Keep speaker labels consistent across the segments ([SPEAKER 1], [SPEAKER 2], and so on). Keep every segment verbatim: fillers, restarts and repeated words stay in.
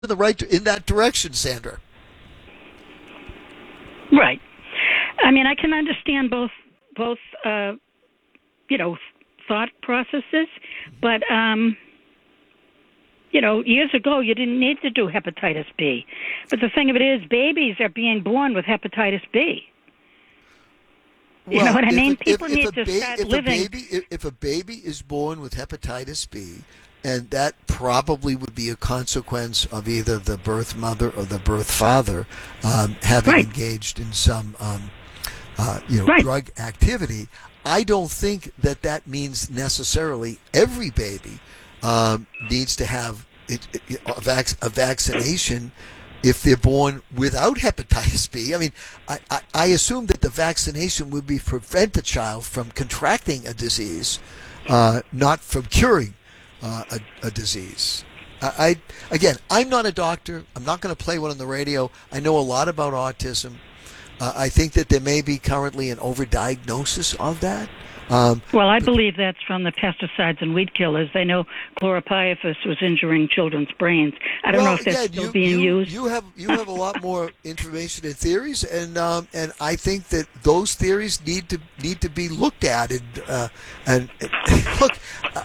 [SPEAKER 1] in the right in that direction, Sandra.
[SPEAKER 2] Right. I mean, I can understand both both uh, you know thought processes, but um, you know, years ago you didn't need to do hepatitis B. But the thing of it is, babies are being born with hepatitis B. You
[SPEAKER 1] well,
[SPEAKER 2] know what I
[SPEAKER 1] if,
[SPEAKER 2] mean?
[SPEAKER 1] if,
[SPEAKER 2] People
[SPEAKER 1] if
[SPEAKER 2] need
[SPEAKER 1] a
[SPEAKER 2] to
[SPEAKER 1] ba-
[SPEAKER 2] start
[SPEAKER 1] if
[SPEAKER 2] living.
[SPEAKER 1] A baby, if, if a baby is born with hepatitis B, and that probably would be a consequence of either the birth mother or the birth father um, having
[SPEAKER 2] right.
[SPEAKER 1] engaged in some, um, uh, you know,
[SPEAKER 2] right.
[SPEAKER 1] drug activity. I don't think that that means necessarily every baby um, needs to have it, it, a, vac- a vaccination if they're born without hepatitis B. I mean, I, I, I assume that the vaccination would be prevent a child from contracting a disease, uh, not from curing uh, a, a disease. I, I again, I'm not a doctor. I'm not going to play one on the radio. I know a lot about autism. Uh, I think that there may be currently an overdiagnosis of that. Um,
[SPEAKER 2] well, I believe that's from the pesticides and weed killers. They know chlorpyrifos was injuring children's brains. I don't
[SPEAKER 1] well,
[SPEAKER 2] know if that's
[SPEAKER 1] yeah,
[SPEAKER 2] still
[SPEAKER 1] you,
[SPEAKER 2] being
[SPEAKER 1] you,
[SPEAKER 2] used.
[SPEAKER 1] You have you have a lot more information and theories, and um, and I think that those theories need to need to be looked at. And uh, and, and look, uh,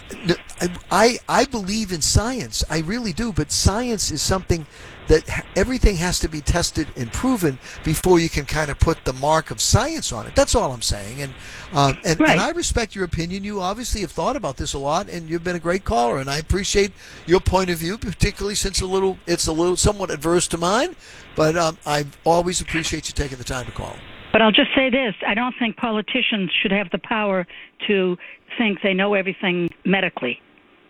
[SPEAKER 1] I I believe in science. I really do. But science is something that everything has to be tested and proven before you can kind of put the mark of science on it. That's all I'm saying. And um, and,
[SPEAKER 2] right.
[SPEAKER 1] and I respect your opinion. You obviously have thought about this a lot, and you've been a great caller. And I appreciate your point of view, particularly since a little it's a little somewhat adverse to mine. But um, I always appreciate you taking the time to call.
[SPEAKER 2] But I'll just say this: I don't think politicians should have the power to think they know everything medically.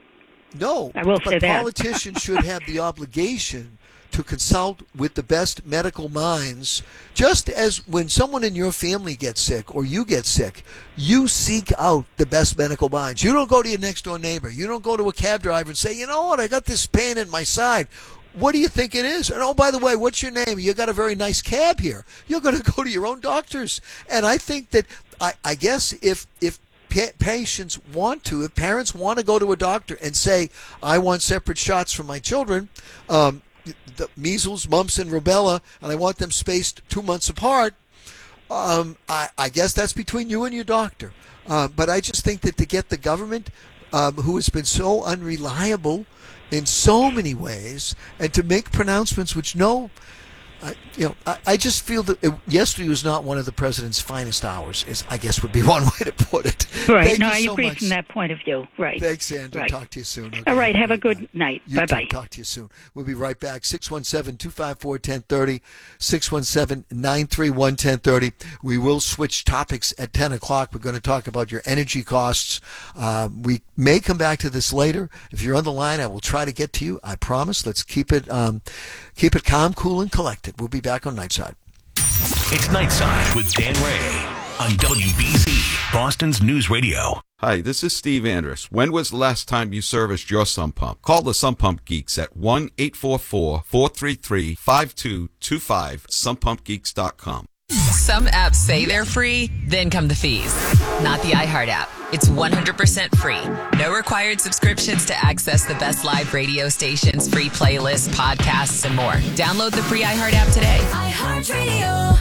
[SPEAKER 1] No,
[SPEAKER 2] I will
[SPEAKER 1] but
[SPEAKER 2] say that.
[SPEAKER 1] Politicians should have the obligation to consult with the best medical minds, just as when someone in your family gets sick or you get sick, you seek out the best medical minds. You don't go to your next door neighbor. You don't go to a cab driver and say, you know what, I got this pain in my side. What do you think it is? And oh, by the way, what's your name? You got a very nice cab here. You're going to go to your own doctors. And I think that, I, I guess if, if patients want to, if parents want to go to a doctor and say, I want separate shots for my children, um, the measles, mumps, and rubella, and I want them spaced two months apart, um, I, I guess that's between you and your doctor. Uh, but I just think that to get the government, um, who has been so unreliable in so many ways, and to make pronouncements which no, uh, you know, I, I just feel that it, yesterday was not one of the president's finest hours, is I guess would be one way to put it.
[SPEAKER 2] Right.
[SPEAKER 1] Thank
[SPEAKER 2] no,
[SPEAKER 1] you
[SPEAKER 2] I
[SPEAKER 1] so
[SPEAKER 2] agree
[SPEAKER 1] much.
[SPEAKER 2] from that point of view. Right.
[SPEAKER 1] Thanks, Sandra.
[SPEAKER 2] Right.
[SPEAKER 1] Talk to you soon. Okay.
[SPEAKER 2] All right. Have a good night.
[SPEAKER 1] You
[SPEAKER 2] Bye-bye.
[SPEAKER 1] too. Talk to you soon. We'll be right back. six one seven, two five four, one zero three zero, six one seven, nine three one, one zero three zero. We will switch topics at ten o'clock. We're going to talk about your energy costs. Uh, we may come back to this later. If you're on the line, I will try to get to you. I promise. Let's keep it, um, keep it calm, cool, and collected. We'll be back on Nightside.
[SPEAKER 3] It's Nightside with Dan Ray on W B Z, Boston's News Radio.
[SPEAKER 4] Hi, this is Steve Andrus. When was the last time you serviced your sump pump? Call the Sump Pump Geeks at one eight four four, four three three, five two two five, sump pump geeks dot com.
[SPEAKER 5] Some apps say they're free, then come the fees. Not the iHeart app. It's one hundred percent free. No required subscriptions to access the best live radio stations, free playlists, podcasts, and more. Download the free iHeart app today.
[SPEAKER 6] iHeartRadio.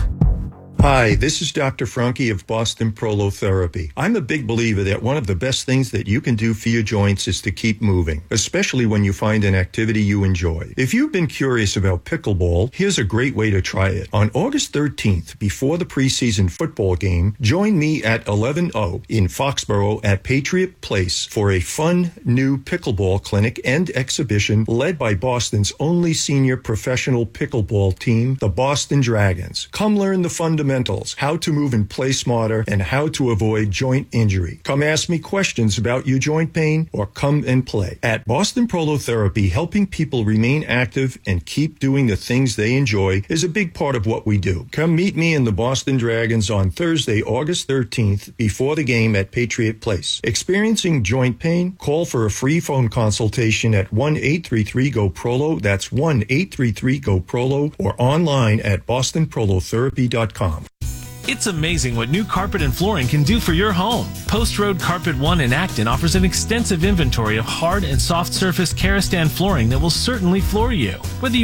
[SPEAKER 7] Hi, this is Doctor Franke of Boston Prolotherapy. I'm a big believer that one of the best things that you can do for your joints is to keep moving, especially when you find an activity you enjoy. If you've been curious about pickleball, here's a great way to try it. On August thirteenth, before the preseason football game, join me at eleven oh in Foxborough at Patriot Place for a fun new pickleball clinic and exhibition led by Boston's only senior professional pickleball team, the Boston Dragons. Come learn the fundamentals, how to move and play smarter, and how to avoid joint injury. Come ask me questions about your joint pain or come and play. At Boston Prolotherapy, helping people remain active and keep doing the things they enjoy is a big part of what we do. Come meet me and the Boston Dragons on Thursday, August thirteenth, before the game at Patriot Place. Experiencing joint pain? Call for a free phone consultation at one eight three three G O P R O L O. That's one eight three three G O P R O L O, or online at boston prolotherapy dot com.
[SPEAKER 6] It's amazing what new carpet and flooring can do for your home. Post Road Carpet One in Acton offers an extensive inventory of hard and soft surface Karastan flooring that will certainly floor you. Whether you